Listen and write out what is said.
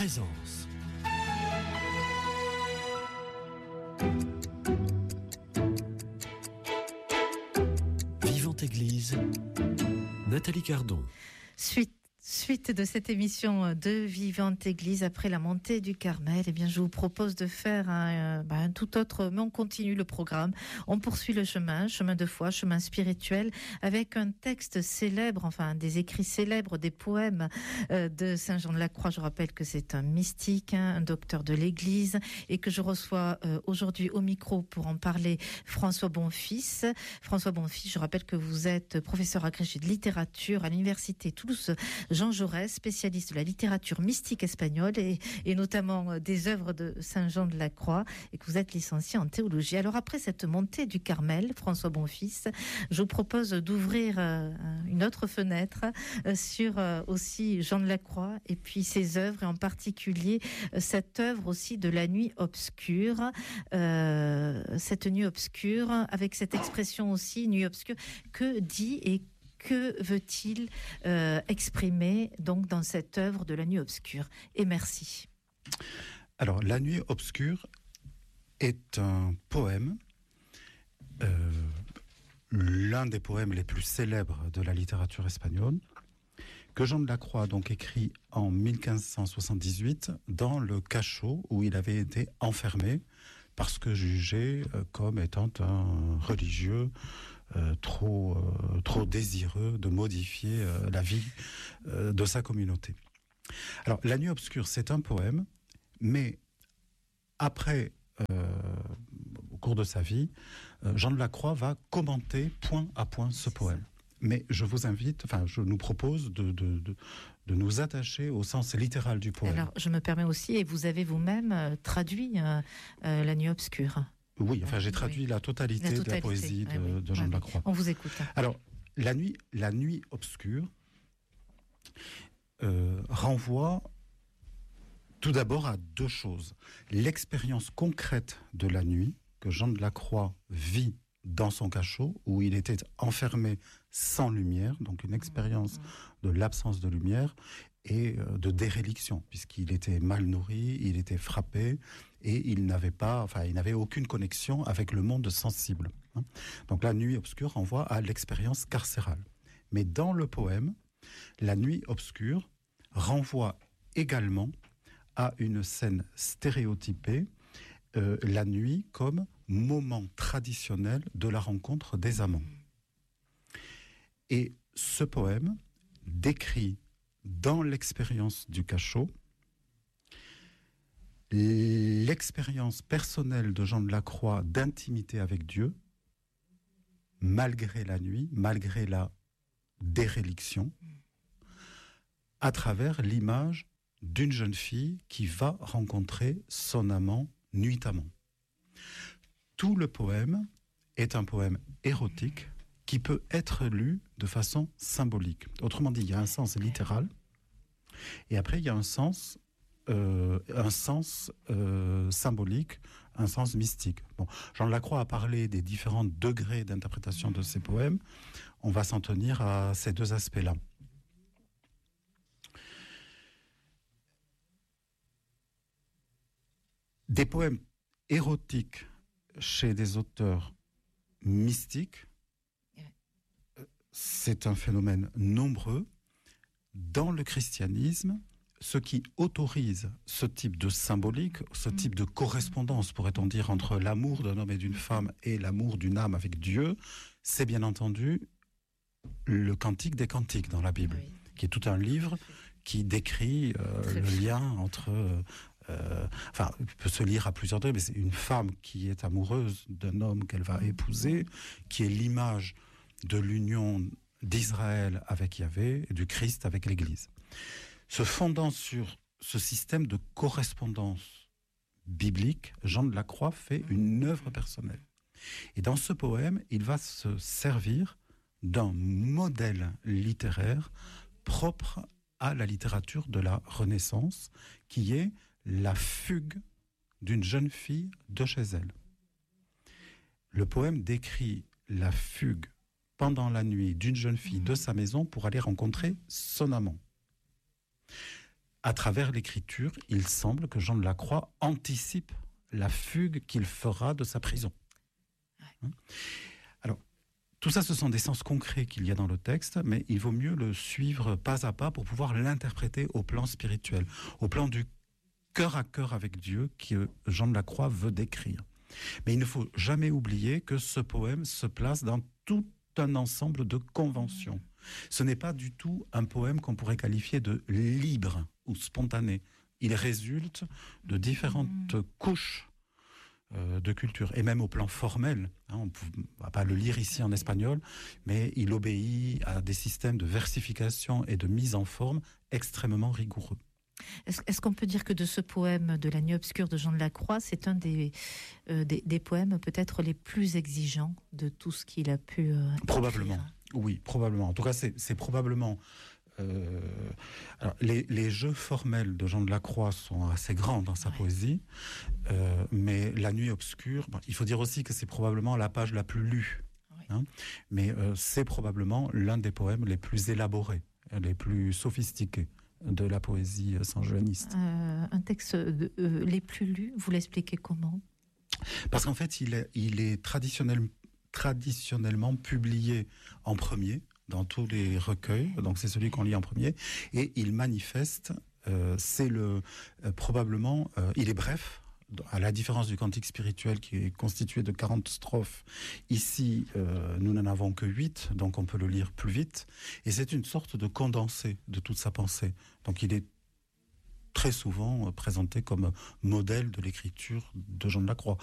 Présence. Vivante Église, Nathalie Cardon. Suite de cette émission de Vivante Église après la montée du Carmel, eh bien, je vous propose de faire un tout autre, mais on continue le programme. On poursuit le chemin de foi, chemin spirituel, avec un texte célèbre, enfin, des écrits célèbres, des poèmes de Saint Jean de la Croix. Je rappelle que c'est un mystique, un docteur de l'Église, et que je reçois aujourd'hui au micro pour en parler François Bonfils. François Bonfils, je rappelle que vous êtes professeur agrégé de littérature à l'université Toulouse Jean Jaurès, spécialiste de la littérature mystique espagnole et notamment des œuvres de Saint Jean de la Croix, et que vous êtes licencié en théologie. Alors après cette montée du Carmel, François Bonfils, je vous propose d'ouvrir une autre fenêtre sur aussi Jean de la Croix et puis ses œuvres, et en particulier cette œuvre aussi de la nuit obscure, cette nuit obscure, avec cette expression aussi, nuit obscure, que dit et que veut-il exprimer donc dans cette œuvre de la nuit obscure? Et merci. Alors, la nuit obscure est un poème, l'un des poèmes les plus célèbres de la littérature espagnole, que Jean de la Croix a donc écrit en 1578 dans le cachot où il avait été enfermé parce que jugé comme étant un religieux trop désireux de modifier la vie de sa communauté. Alors, La Nuit obscure, c'est un poème, mais après, au cours de sa vie, Jean de la Croix va commenter point à point ce poème. Mais je nous propose de nous attacher au sens littéral du poème. Alors, je me permets aussi, et vous avez vous-même traduit La Nuit obscure. Oui, enfin, j'ai traduit la totalité de la poésie de Jean de la Croix. On vous écoute. Alors, la nuit obscure renvoie tout d'abord à deux choses. L'expérience concrète de la nuit que Jean de la Croix vit dans son cachot, où il était enfermé sans lumière, donc une expérience de l'absence de lumière et de déréliction, puisqu'il était mal nourri, il était frappé, et il n'avait aucune connexion avec le monde sensible. Donc la nuit obscure renvoie à l'expérience carcérale. Mais dans le poème, la nuit obscure renvoie également à une scène stéréotypée, la nuit comme moment traditionnel de la rencontre des amants. Et ce poème décrit dans l'expérience du cachot l'expérience personnelle de Jean de la Croix d'intimité avec Dieu, malgré la nuit, malgré la déréliction, à travers l'image d'une jeune fille qui va rencontrer son amant nuitamment. Tout le poème est un poème érotique qui peut être lu de façon symbolique. Autrement dit, il y a un sens littéral, et après il y a un sens symbolique, un sens mystique. Bon, Jean de la Croix a parlé des différents degrés d'interprétation de ces poèmes. On va s'en tenir à ces deux aspects-là. Des poèmes érotiques chez des auteurs mystiques, c'est un phénomène nombreux. Dans le christianisme, ce qui autorise ce type de symbolique, ce type de correspondance, pourrait-on dire, entre l'amour d'un homme et d'une femme et l'amour d'une âme avec Dieu, c'est bien entendu le Cantique des Cantiques dans la Bible, qui est tout un livre qui décrit le lien entre... il peut se lire à plusieurs degrés, mais c'est une femme qui est amoureuse d'un homme qu'elle va épouser, qui est l'image de l'union d'Israël avec Yahvé et du Christ avec l'Église. Se fondant sur ce système de correspondance biblique, Jean de la Croix fait une œuvre personnelle. Et dans ce poème, il va se servir d'un modèle littéraire propre à la littérature de la Renaissance, qui est la fugue d'une jeune fille de chez elle. Le poème décrit la fugue pendant la nuit d'une jeune fille de sa maison pour aller rencontrer son amant. à travers l'écriture, il semble que Jean de la Croix anticipe la fugue qu'il fera de sa prison. Alors, tout ça, ce sont des sens concrets qu'il y a dans le texte, mais il vaut mieux le suivre pas à pas pour pouvoir l'interpréter au plan spirituel, au plan du cœur à cœur avec Dieu que Jean de la Croix veut décrire. Mais il ne faut jamais oublier que ce poème se place dans tout un ensemble de conventions. Ce n'est pas du tout un poème qu'on pourrait qualifier de libre ou spontané. Il résulte de différentes couches de culture, et même au plan formel. On ne va pas le lire ici en espagnol, mais il obéit à des systèmes de versification et de mise en forme extrêmement rigoureux. Est-ce qu'on peut dire que de ce poème de La Nuit obscure de Jean de la Croix, c'est un des poèmes peut-être les plus exigeants de tout ce qu'il a pu Probablement, écrire. Oui, probablement. En tout cas, c'est probablement... alors, les jeux formels de Jean de la Croix sont assez grands dans sa poésie, mais La Nuit obscure, il faut dire aussi que c'est probablement la page la plus lue, mais c'est probablement l'un des poèmes les plus élaborés, les plus sophistiqués de la poésie saint-joanniste. Un texte les plus lus, vous l'expliquez comment ? Parce qu'en fait, il est traditionnellement publié en premier dans tous les recueils, donc c'est celui qu'on lit en premier, et il manifeste, probablement, il est bref, à la différence du cantique spirituel qui est constitué de 40 strophes. Ici, nous n'en avons que 8, donc on peut le lire plus vite, et c'est une sorte de condensé de toute sa pensée. Donc il est très souvent présenté comme modèle de l'écriture de Jean de la Croix.